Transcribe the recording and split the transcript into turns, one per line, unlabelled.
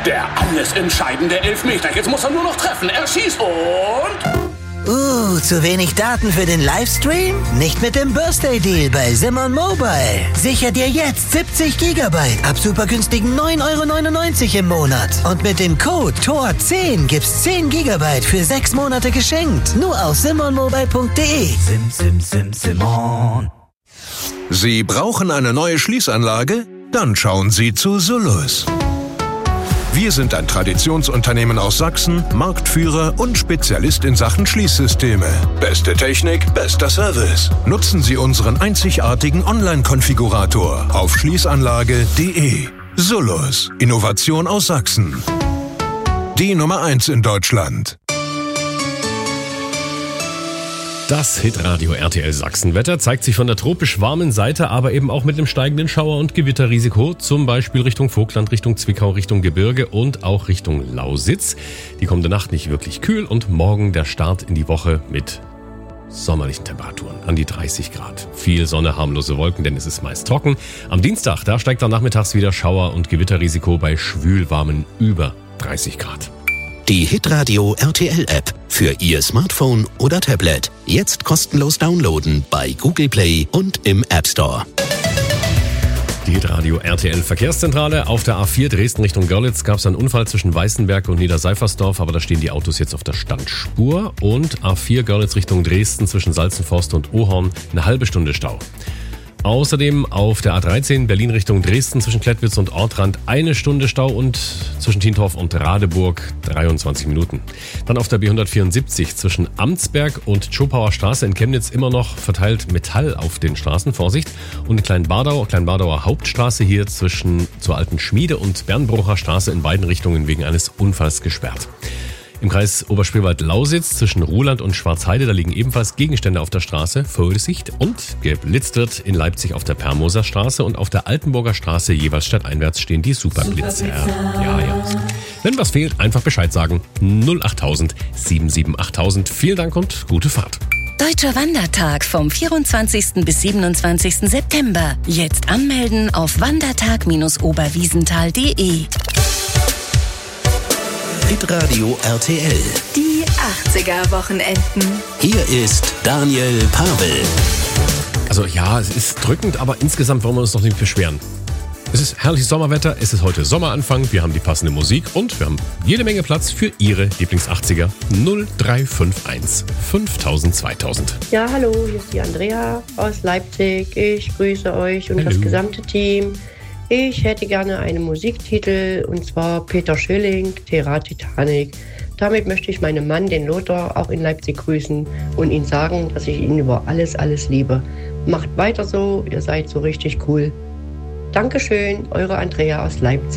Der alles entscheidende Elfmeter. Jetzt muss er nur noch treffen. Er schießt und...
zu wenig Daten für den Livestream? Nicht mit dem Birthday Deal bei Simon Mobile. Sicher dir jetzt 70 GB ab super günstigen 9,99 € im Monat. Und mit dem Code TOR10 gibt's 10 GB für 6 Monate geschenkt. Nur auf simonmobile.de.
Simon. Sie brauchen eine neue Schließanlage? Dann schauen Sie zu Sullus. Wir sind ein Traditionsunternehmen aus Sachsen, Marktführer und Spezialist in Sachen Schließsysteme. Beste Technik, bester Service. Nutzen Sie unseren einzigartigen Online-Konfigurator auf schließanlage.de. Sullus, Innovation aus Sachsen. Die Nummer 1 in Deutschland.
Das Hitradio RTL Sachsenwetter zeigt sich von der tropisch warmen Seite, aber eben auch mit einem steigenden Schauer- und Gewitterrisiko, zum Beispiel Richtung Vogtland, Richtung Zwickau, Richtung Gebirge und auch Richtung Lausitz. Die kommende Nacht nicht wirklich kühl und morgen der Start in die Woche mit sommerlichen Temperaturen an die 30 Grad. Viel Sonne, harmlose Wolken, denn es ist meist trocken. Am Dienstag, da steigt dann nachmittags wieder Schauer- und Gewitterrisiko bei schwülwarmen über 30 Grad.
Die Hitradio RTL App für Ihr Smartphone oder Tablet. Jetzt kostenlos downloaden bei Google Play und im App Store.
Die Hitradio RTL Verkehrszentrale. Auf der A4 Dresden Richtung Görlitz gab es einen Unfall zwischen Weißenberg und Niederseifersdorf, aber da stehen die Autos jetzt auf der Standspur. Und A4 Görlitz Richtung Dresden zwischen Salzenforst und Ohorn eine halbe Stunde Stau. Außerdem auf der A13 Berlin Richtung Dresden zwischen Klettwitz und Ortrand eine Stunde Stau und zwischen Tientorf und Radeburg 23 Minuten. Dann auf der B174 zwischen Amtsberg und Tschopauer Straße in Chemnitz immer noch verteilt Metall auf den Straßen, Vorsicht. Und in Kleinbadauer Hauptstraße hier zur Alten Schmiede und Bernbrucher Straße in beiden Richtungen wegen eines Unfalls gesperrt. Im Kreis Oberspreewald-Lausitz zwischen Ruhland und Schwarzheide, da liegen ebenfalls Gegenstände auf der Straße. Vorsicht! Und geblitzt wird in Leipzig auf der Permoser Straße und auf der Altenburger Straße jeweils stadteinwärts stehen die Superblitzer. Ja. Wenn was fehlt, einfach Bescheid sagen. 08000 7788000. Vielen Dank und gute Fahrt.
Deutscher Wandertag vom 24. bis 27. September. Jetzt anmelden auf wandertag-oberwiesenthal.de.
Hitradio RTL.
Die 80er-Wochenenden.
Hier ist Daniel Pavel.
Also ja, es ist drückend, aber insgesamt wollen wir uns noch nicht beschweren. Es ist herrliches Sommerwetter, es ist heute Sommeranfang, wir haben die passende Musik und wir haben jede Menge Platz für Ihre Lieblings-80er. 0351 5000 2000.
Ja, hallo, hier ist die Andrea aus Leipzig. Ich grüße euch und das gesamte Team. Ich hätte gerne einen Musiktitel, und zwar Peter Schilling, Terra Titanic. Damit möchte ich meinen Mann, den Lothar, auch in Leipzig grüßen und ihm sagen, dass ich ihn über alles liebe. Macht weiter so, ihr seid so richtig cool. Dankeschön, eure Andrea aus Leipzig.